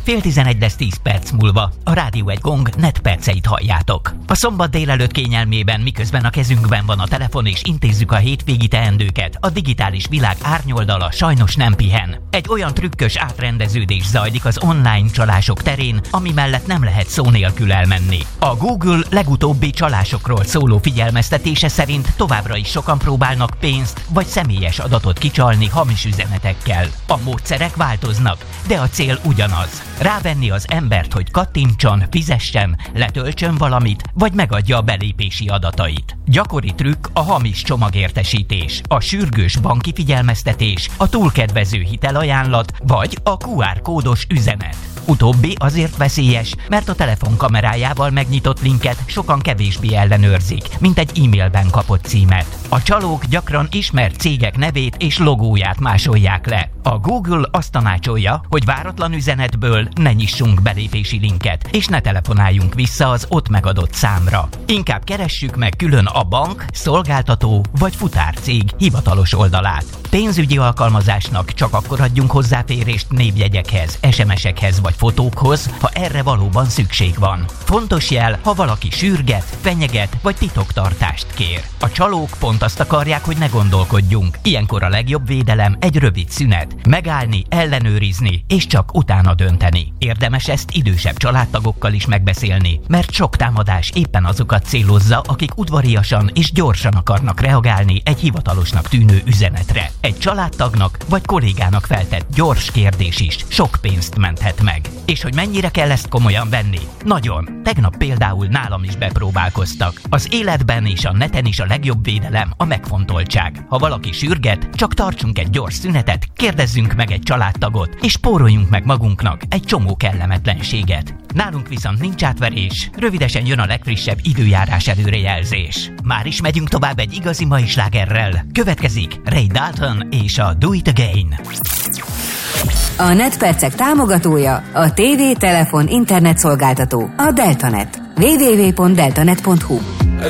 10:30 lesz 10 perc múlva. A Rádió Egy Gong net perceit halljátok. A szombat délelőtt kényelmében, miközben a kezünkben van a telefon és intézzük a hétvégi teendőket, a digitális világ árnyoldala sajnos nem pihen. Egy olyan trükkös átrendeződés zajlik az online csalások terén, ami mellett nem lehet szó nélkül elmenni. A Google legutóbbi csalásokról szóló figyelmeztetése szerint továbbra is sokan próbálnak pénzt vagy személyes adatot kicsalni hamis üzenetekkel. A módszerek változnak, de a cél ugyanaz. Rávenni az embert, hogy kattintson, fizessen, letöltsön valamit, vagy megadja a belépési adatait. Gyakori trükk a hamis csomagértesítés, a sürgős banki figyelmeztetés, a túlkedvező hitelajánlat, vagy a QR kódos üzenet. Utóbbi azért veszélyes, mert a telefon kamerájával megnyitott linket sokan kevésbé ellenőrzik, mint egy e-mailben kapott címet. A csalók gyakran ismert cégek nevét és logóját másolják le. A Google azt tanácsolja, hogy váratlan üzenetből ne nyissunk belépési linket, és ne telefonáljunk vissza az ott megadott számra. Inkább keressük meg külön a bank, szolgáltató vagy futárcég hivatalos oldalát. Pénzügyi alkalmazásnak csak akkor adjunk hozzáférést névjegyekhez, SMS-ekhez vagy fotókhoz, ha erre valóban szükség van. Fontos jel, ha valaki sürget, fenyeget vagy titoktartást kér. A csalók pont azt akarják, hogy ne gondolkodjunk. Ilyenkor a legjobb védelem egy rövid szünet. Megállni, ellenőrizni és csak utána dönteni. Érdemes ezt idősebb családtagokkal is megbeszélni, mert sok támadás éppen azokat célozza, akik udvariasan és gyorsan akarnak reagálni egy hivatalosnak tűnő üzenetre. Egy családtagnak vagy kollégának feltett gyors kérdés is sok pénzt menthet meg. És hogy mennyire kell ezt komolyan venni? Nagyon. Tegnap például nálam is bepróbálkoztak. Az életben és a neten is a legjobb védelem a megfontoltság. Ha valaki sürget, csak tartsunk egy gyors szünetet, kérdezzünk meg egy családtagot, és spóroljunk meg magunknak egy csomó kellemetlenséget. Nálunk viszont nincs átverés, rövidesen jön a legfrissebb időjárás előrejelzés. Már is megyünk tovább egy igazi mai slágerrel. Következik Ray Dalton és a Do It Again. A netpercek támogatója a TV, telefon, internet szolgáltató, a Deltanet. www.deltanet.hu. I